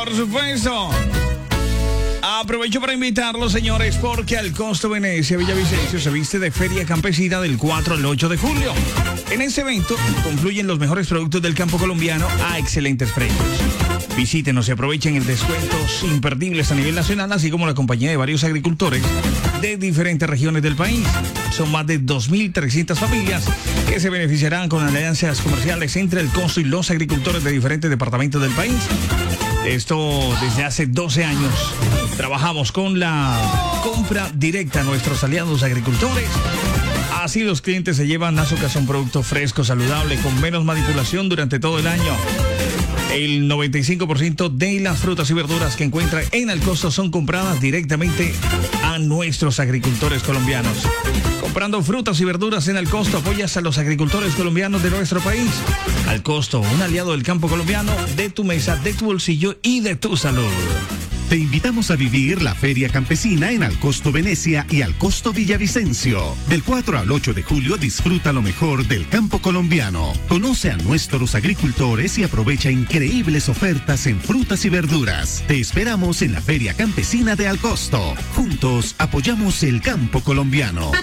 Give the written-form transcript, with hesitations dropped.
Por supuesto. Aprovecho para invitarlos, señores, porque al Costo Venecia Villavicencio se viste de Feria Campesina del 4 al 8 de julio. En este evento confluyen los mejores productos del campo colombiano a excelentes precios. Visítenos y aprovechen el descuentos imperdibles a nivel nacional, así como la compañía de varios agricultores de diferentes regiones del país. Son más de 2.300 familias que se beneficiarán con alianzas comerciales entre el Costo y los agricultores de diferentes departamentos del país. Esto desde hace 12 años. Trabajamos con la compra directa a nuestros aliados agricultores. Así los clientes se llevan a su casa un producto fresco, saludable, con menos manipulación durante todo el año. El 95% de las frutas y verduras que encuentra en Al Costo son compradas directamente a nuestros agricultores colombianos. Comprando frutas y verduras en Al Costo, apoyas a los agricultores colombianos de nuestro país. Al Costo, un aliado del campo colombiano, de tu mesa, de tu bolsillo y de tu salud. Te invitamos a vivir la Feria Campesina en Al Costo Venecia y Al Costo Villavicencio. Del 4 al 8 de julio disfruta lo mejor del campo colombiano. Conoce a nuestros agricultores y aprovecha increíbles ofertas en frutas y verduras. Te esperamos en la Feria Campesina de Al Costo. Juntos apoyamos el campo colombiano.